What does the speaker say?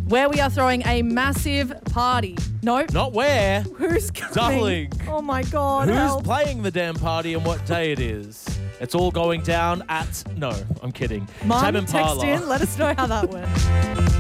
where we are throwing a massive party. Nope. Not where. Who's coming? Darling. Oh my God. Who's help. playing the damn party and what day it is? It's all going down at... No, I'm kidding. Mum, Tab and text Parlour. in. Let us know how that went.